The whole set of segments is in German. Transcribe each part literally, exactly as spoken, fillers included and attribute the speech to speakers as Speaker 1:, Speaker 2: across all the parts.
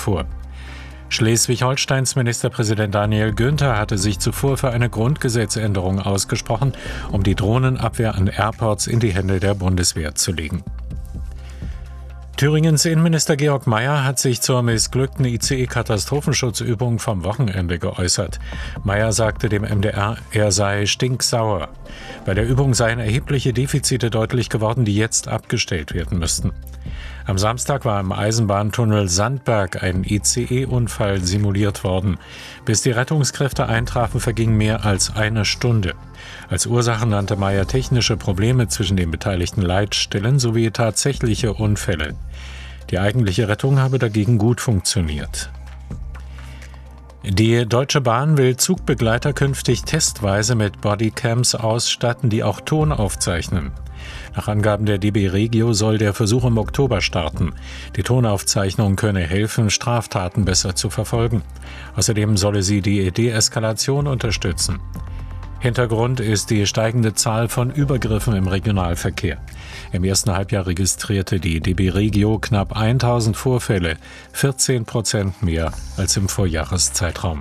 Speaker 1: vor. Schleswig-Holsteins Ministerpräsident Daniel Günther hatte sich zuvor für eine Grundgesetzänderung ausgesprochen, um die Drohnenabwehr an Airports in die Hände der Bundeswehr zu legen. Thüringens Innenminister Georg Mayer hat sich zur missglückten I C E-Katastrophenschutzübung vom Wochenende geäußert. Mayer sagte dem M D R, er sei stinksauer. Bei der Übung seien erhebliche Defizite deutlich geworden, die jetzt abgestellt werden müssten. Am Samstag war im Eisenbahntunnel Sandberg ein I C E-Unfall simuliert worden. Bis die Rettungskräfte eintrafen, verging mehr als eine Stunde. Als Ursache nannte Mayer technische Probleme zwischen den beteiligten Leitstellen sowie tatsächliche Unfälle. Die eigentliche Rettung habe dagegen gut funktioniert. Die Deutsche Bahn will Zugbegleiter künftig testweise mit Bodycams ausstatten, die auch Ton aufzeichnen. Nach Angaben der D B Regio soll der Versuch im Oktober starten. Die Tonaufzeichnung könne helfen, Straftaten besser zu verfolgen. Außerdem solle sie die Deeskalation unterstützen. Hintergrund ist die steigende Zahl von Übergriffen im Regionalverkehr. Im ersten Halbjahr registrierte die D B Regio knapp tausend Vorfälle, vierzehn Prozent mehr als im Vorjahreszeitraum.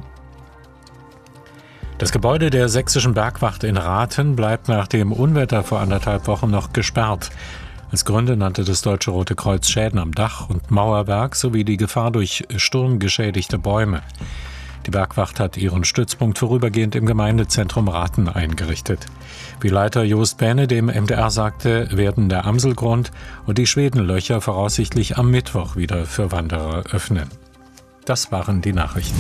Speaker 1: Das Gebäude der Sächsischen Bergwacht in Rathen bleibt nach dem Unwetter vor anderthalb Wochen noch gesperrt. Als Gründe nannte das Deutsche Rote Kreuz Schäden am Dach und Mauerwerk sowie die Gefahr durch Sturm geschädigte Bäume. Die Bergwacht hat ihren Stützpunkt vorübergehend im Gemeindezentrum Rathen eingerichtet. Wie Leiter Jost Bähne dem M D R sagte, werden der Amselgrund und die Schwedenlöcher voraussichtlich am Mittwoch wieder für Wanderer öffnen. Das waren die Nachrichten.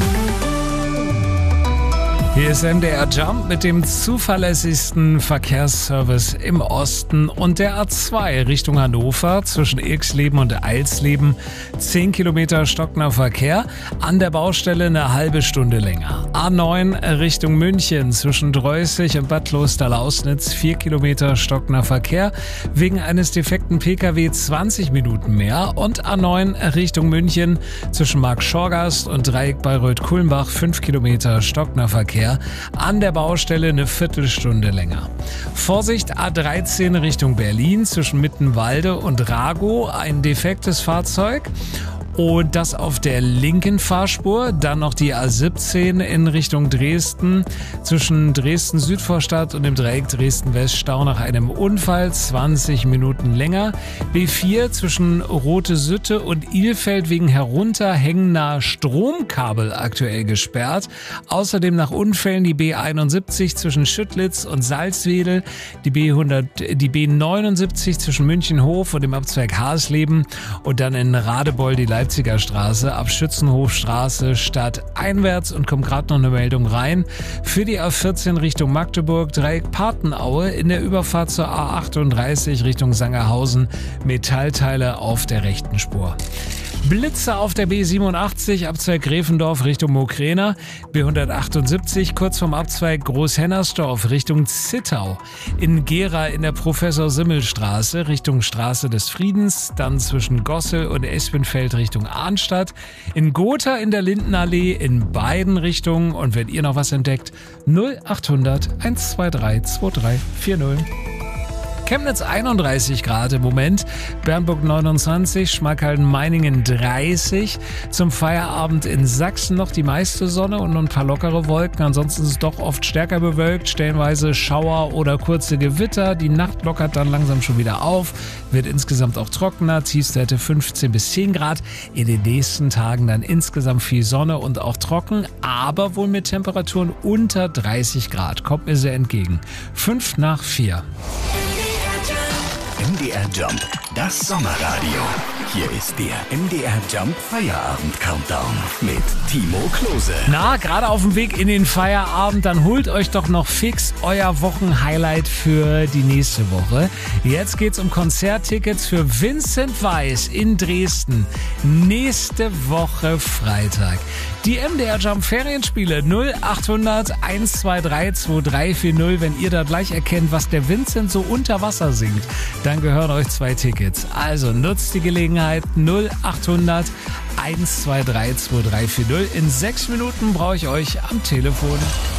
Speaker 2: Hier ist M D R Jump mit dem zuverlässigsten Verkehrsservice im Osten und der A zwei Richtung Hannover zwischen Ilksleben und Eilsleben. zehn Kilometer stockender Verkehr, an der Baustelle eine halbe Stunde länger. A neun Richtung München zwischen Dreußig und Bad Klosterlausnitz. vier Kilometer stockender Verkehr, wegen eines defekten P K W zwanzig Minuten mehr. Und A neun Richtung München zwischen Marktschorgast und Dreieck Bayreuth-Kulmbach. fünf Kilometer stockender Verkehr. An der Baustelle eine Viertelstunde länger. Vorsicht, A dreizehn Richtung Berlin zwischen Mittenwalde und Ragow, ein defektes Fahrzeug. Und das auf der linken Fahrspur. Dann noch die A siebzehn in Richtung Dresden. Zwischen Dresden-Südvorstadt und dem Dreieck Dresden-West-Stau nach einem Unfall. zwanzig Minuten länger. B vier zwischen Rote Sütte und Ilfeld wegen herunterhängender Stromkabel aktuell gesperrt. Außerdem nach Unfällen die B einundsiebzig zwischen Schüttlitz und Salzwedel. Die B hundert, die B neunundsiebzig zwischen Münchenhof und dem Abzweig Hasleben. Und dann in Radebeul die Leipziger Leipziger Straße ab Schützenhofstraße stadteinwärts und kommt gerade noch eine Meldung rein. Für die A vierzehn Richtung Magdeburg, Dreieck Patenaue in der Überfahrt zur A achtunddreißig Richtung Sangerhausen, Metallteile auf der rechten Spur. Blitze auf der B siebenundachtzig, Abzweig Gräfendorf Richtung Mokrena, B hundertachtundsiebzig kurz vom Abzweig Großhennersdorf Richtung Zittau, in Gera in der Professor-Simmel-Straße Richtung Straße des Friedens, dann zwischen Gossel und Espenfeld Richtung Arnstadt, in Gotha in der Lindenallee in beiden Richtungen und wenn ihr noch was entdeckt, null achthundert eins zwei drei zwei drei vier null. Chemnitz einunddreißig Grad im Moment, Bernburg neunundzwanzig, Schmalkalden-Meiningen dreißig. Zum Feierabend in Sachsen noch die meiste Sonne und ein paar lockere Wolken. Ansonsten ist es doch oft stärker bewölkt, stellenweise Schauer oder kurze Gewitter. Die Nacht lockert dann langsam schon wieder auf, wird insgesamt auch trockener. Tiefstwerte fünfzehn bis zehn Grad. In den nächsten Tagen dann insgesamt viel Sonne und auch trocken, aber wohl mit Temperaturen unter dreißig Grad. Kommt mir sehr entgegen. fünf nach vier.
Speaker 3: M D R Jump, das Sommerradio. Hier ist der M D R Jump Feierabend Countdown mit Timo Klose.
Speaker 2: Na, gerade auf dem Weg in den Feierabend, dann holt euch doch noch fix euer Wochenhighlight für die nächste Woche. Jetzt geht's um Konzerttickets für Vincent Weiss in Dresden. Nächste Woche Freitag. Die M D R Jump Ferienspiele null achthundert eins zwei drei zwei drei vier null. Wenn ihr da gleich erkennt, was der Vincent so unter Wasser singt, dann gehören euch zwei Tickets. Also nutzt die Gelegenheit null achthundert eins zwei drei zwei drei vier null. In sechs Minuten brauche ich euch am Telefon.